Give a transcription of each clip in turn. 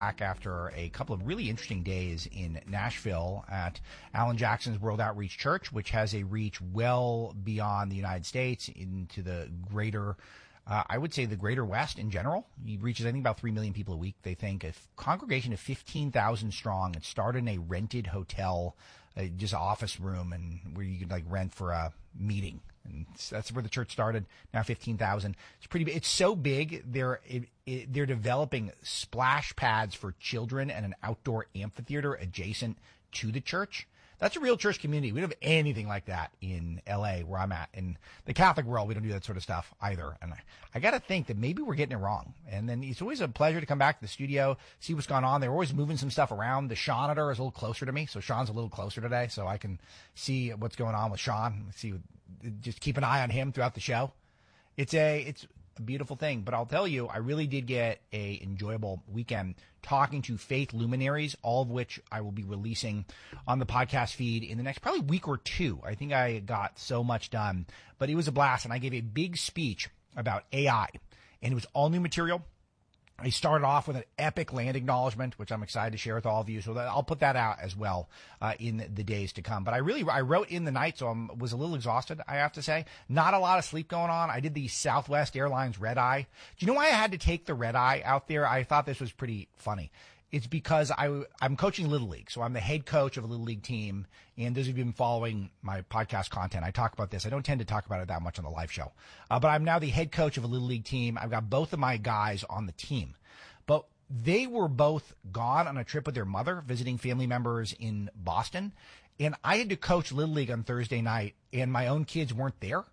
after a couple of really interesting days in Nashville at Alan Jackson's World Outreach Church, which has a reach well beyond the United States into the greater, I would say the greater West in general. He reaches, I think, about 3 million people a week. They think a congregation of 15,000 strong. It started in a rented hotel, just office room, and where you could like rent for a meeting. And that's where the church started. Now 15,000. It's pretty big. It's so big. They're developing splash pads for children and an outdoor amphitheater adjacent to the church. That's a real church community. We don't have anything like that in LA where I'm at. In the Catholic world, we don't do that sort of stuff either. And I got to think that maybe we're getting it wrong. And then it's always a pleasure to come back to the studio, see what's going on. They're always moving some stuff around. The Seanator is a little closer to me. So Sean's a little closer today. So I can see what's going on with Sean. Just keep an eye on him throughout the show. It's a beautiful thing, but I'll tell you, I really did get a enjoyable weekend talking to faith luminaries, all of which I will be releasing on the podcast feed in the next probably week or two. I think I got so much done, but it was a blast, and I gave a big speech about AI, and it was all new material. I started off with an epic land acknowledgement, which I'm excited to share with all of you. So I'll put that out as well in the days to come. But I wrote in the night, so I was a little exhausted, I have to say. Not a lot of sleep going on. I did the Southwest Airlines red eye. Do you know why I had to take the red eye out there? I thought this was pretty funny. It's because I'm coaching Little League. So I'm the head coach of a Little League team. And those of you who've been following my podcast content, I talk about this. I don't tend to talk about it that much on the live show. But I'm now the head coach of a Little League team. I've got both of my guys on the team. But they were both gone on a trip with their mother, visiting family members in Boston. And I had to coach Little League on Thursday night, and my own kids weren't there.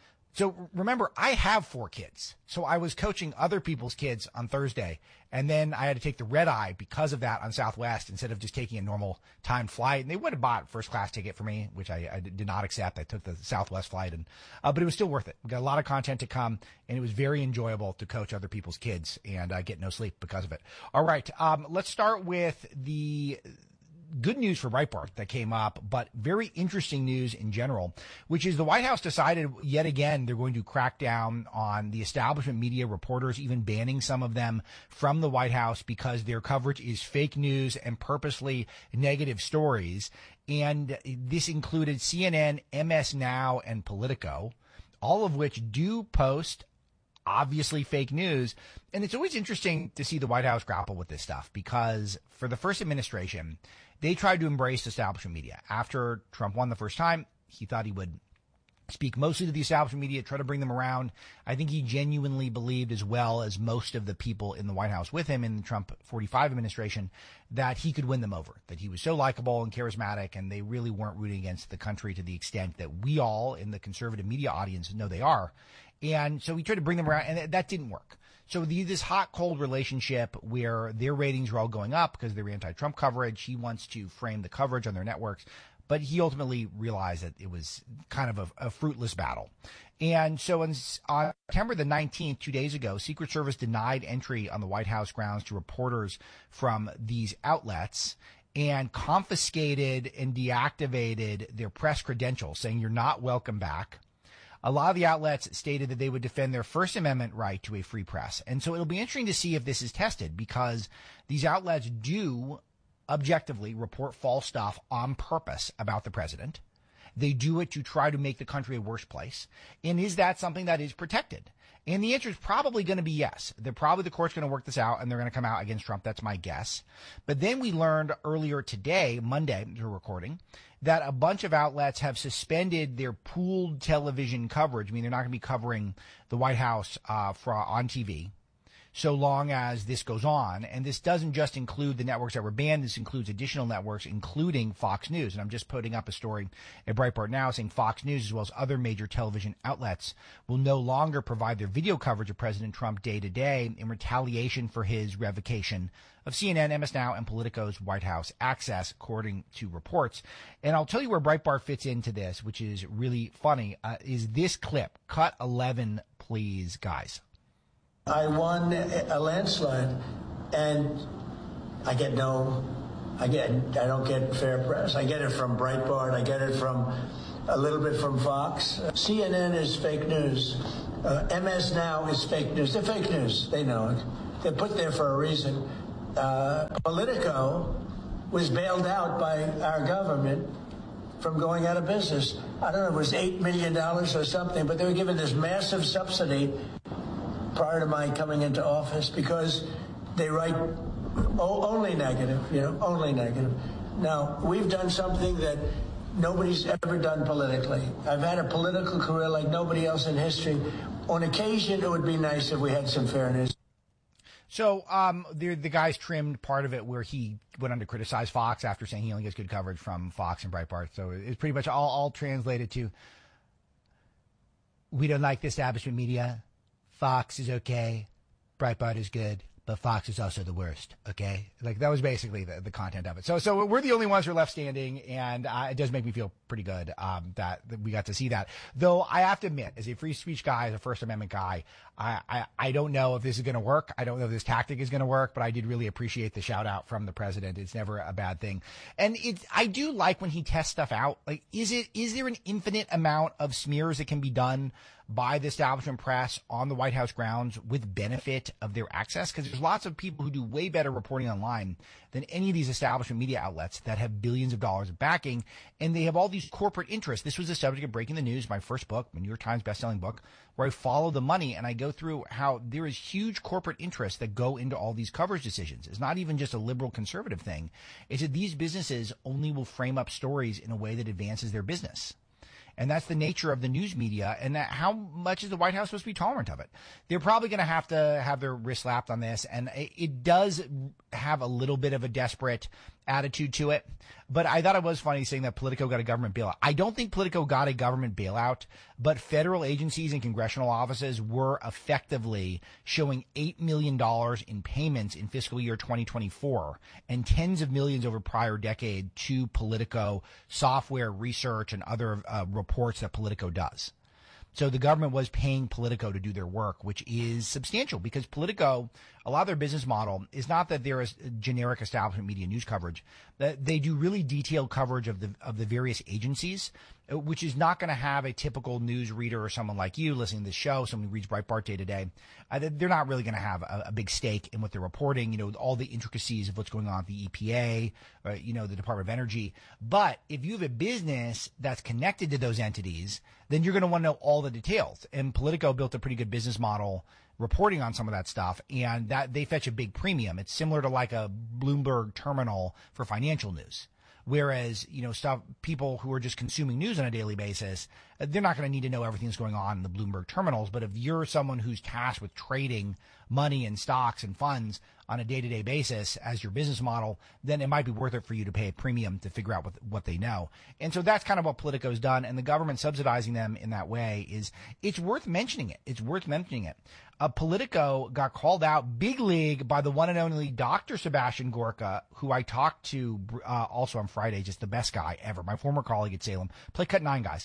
So remember, I have 4 kids. So I was coaching other people's kids on Thursday, and then I had to take the red eye because of that on Southwest instead of just taking a normal timed flight. And they would have bought a first class ticket for me, which I did not accept. I took the Southwest flight, but it was still worth it. We got a lot of content to come, and it was very enjoyable to coach other people's kids and get no sleep because of it. All right, let's start with the good news for Breitbart that came up, but very interesting news in general, which is the White House decided yet again they're going to crack down on the establishment media reporters, even banning some of them from the White House because their coverage is fake news and purposely negative stories. And this included CNN, MS Now, and Politico, all of which do post obviously fake news. And it's always interesting to see the White House grapple with this stuff because for the first administration, they tried to embrace establishment media. After Trump won the first time, he thought he would speak mostly to the establishment media, try to bring them around. I think he genuinely believed, as well as most of the people in the White House with him in the Trump 45 administration, that he could win them over, that he was so likable and charismatic, and they really weren't rooting against the country to the extent that we all in the conservative media audience know they are. And so he tried to bring them around, and that didn't work. So this hot-cold relationship where their ratings were all going up because of their anti-Trump coverage, he wants to frame the coverage on their networks, but he ultimately realized that it was kind of a fruitless battle. And so on September the 19th, 2 days ago, Secret Service denied entry on the White House grounds to reporters from these outlets and confiscated and deactivated their press credentials, saying you're not welcome back. A lot of the outlets stated that they would defend their First Amendment right to a free press. And so it'll be interesting to see if this is tested because these outlets do objectively report false stuff on purpose about the president. They do it to try to make the country a worse place. And is that something that is protected? And the answer is probably going to be yes. The court's going to work this out, and they're going to come out against Trump. That's my guess. But then we learned earlier today, Monday, we're recording, that a bunch of outlets have suspended their pooled television coverage. I mean, they're not going to be covering the White House on TV so long as this goes on. And this doesn't just include the networks that were banned. This includes additional networks, including Fox News. And I'm just putting up a story at Breitbart now saying Fox News, as well as other major television outlets, will no longer provide their video coverage of President Trump day to day in retaliation for his revocation of CNN, MS Now, and Politico's White House access, according to reports. And I'll tell you where Breitbart fits into this, which is really funny, is this clip. Cut 11, please, guys. I won a landslide, and I don't get fair press. I get it from Breitbart. I get it from a little bit from Fox. CNN is fake news. MS Now is fake news. They're fake news. They know it. They're put there for a reason. Politico was bailed out by our government from going out of business. I don't know, it was $8 million or something, but they were given this massive subsidy prior to my coming into office because they write only negative, only negative. Now, we've done something that nobody's ever done politically. I've had a political career like nobody else in history. On occasion, it would be nice if we had some fairness. So the guys trimmed part of it where he went on to criticize Fox after saying he only gets good coverage from Fox and Breitbart. So it's pretty much all translated to, we don't like the establishment media. Fox is okay. Breitbart is good. But Fox is also the worst, okay? Like, that was basically the content of it. So we're the only ones who are left standing, and it does make me feel pretty good that we got to see that. Though I have to admit, as a free speech guy, as a First Amendment guy, I don't know if this is going to work. I don't know if this tactic is going to work, but I did really appreciate the shout out from the president. It's never a bad thing. And I do like when he tests stuff out. Like, is there an infinite amount of smears that can be done by the establishment press on the White House grounds with benefit of their access? Because there's lots of people who do way better reporting online than any of these establishment media outlets that have billions of dollars of backing, and they have all these corporate interests. This was the subject of Breaking the News, my first book, my New York Times bestselling book, where I follow the money and I go through how there is huge corporate interests that go into all these coverage decisions. It's not even just a liberal conservative thing. It's that these businesses only will frame up stories in a way that advances their business. And that's the nature of the news media. And that, how much is the White House supposed to be tolerant of it? They're probably going to have their wrist slapped on this. And it does have a little bit of a desperate attitude to it. But I thought it was funny saying that Politico got a government bailout. I don't think Politico got a government bailout, but federal agencies and congressional offices were effectively showing $8 million in payments in fiscal year 2024 and tens of millions over prior decade to Politico software research and other reports that Politico does. So the government was paying Politico to do their work, which is substantial because Politico, a lot of their business model is not that they're a generic establishment media news coverage. That they do really detailed coverage of the various agencies, which is not going to have a typical news reader or someone like you listening to the show, someone who reads Breitbart day to day. They're not really going to have a big stake in what they're reporting, all the intricacies of what's going on at the EPA, the Department of Energy. But if you have a business that's connected to those entities, then you're going to want to know all the details. And Politico built a pretty good business model reporting on some of that stuff, and that they fetch a big premium. It's similar to like a Bloomberg terminal for financial news. Whereas, people who are just consuming news on a daily basis, they're not going to need to know everything that's going on in the Bloomberg terminals. But if you're someone who's tasked with trading money and stocks and funds on a day-to-day basis as your business model, then it might be worth it for you to pay a premium to figure out what they know. And so that's kind of what Politico's done. And the government subsidizing them in that way it's worth mentioning it. It's worth mentioning it. Politico got called out big league by the one and only Dr. Sebastian Gorka, who I talked to also on Friday, just the best guy ever, my former colleague at Salem. Play cut 9, guys.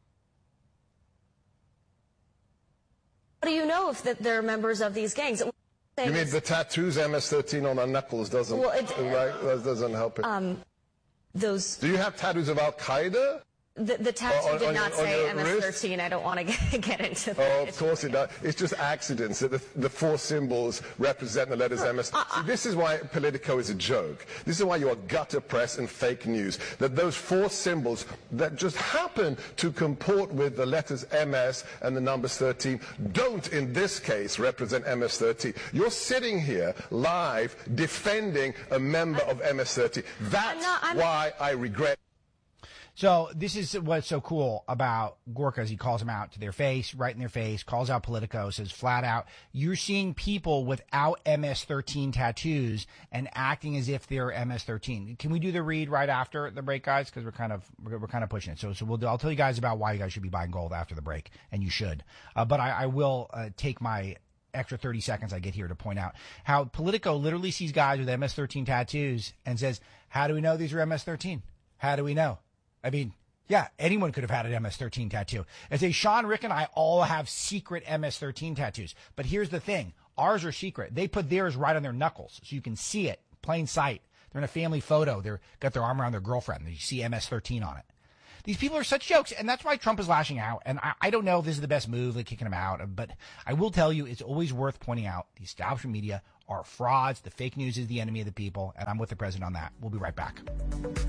How do you know if they're members of these gangs? You mean the tattoos MS-13 on our knuckles doesn't doesn't help it? Do you have tattoos of Al-Qaeda? The tattoo did not say MS-13. I don't want to get into that. Oh, of course it does. It's just accidents that the 4 symbols represent the letters MS. See, this is why Politico is a joke. This is why you are gutter press and fake news. That those 4 symbols that just happen to comport with the letters MS and the numbers 13 don't, in this case, represent MS-13. You're sitting here live defending a member of MS-13. That's why I regret. So this is what's so cool about Gorka, as he calls them out to their face, right in their face, calls out Politico, says flat out, you're seeing people without MS-13 tattoos and acting as if they're MS-13. Can we do the read right after the break, guys? Because we're kind of pushing it. So I'll tell you guys about why you guys should be buying gold after the break, and you should. But I will take my extra 30 seconds I get here to point out how Politico literally sees guys with MS-13 tattoos and says, how do we know these are MS-13? How do we know? I mean, yeah, anyone could have had an MS-13 tattoo. As a Sean, Rick, and I all have secret MS-13 tattoos. But here's the thing. Ours are secret. They put theirs right on their knuckles so you can see it, plain sight. They're in a family photo. They've got their arm around their girlfriend. And you see MS-13 on it. These people are such jokes, and that's why Trump is lashing out. And I don't know if this is the best move, like kicking him out, but I will tell you it's always worth pointing out the establishment media are frauds. The fake news is the enemy of the people, and I'm with the president on that. We'll be right back.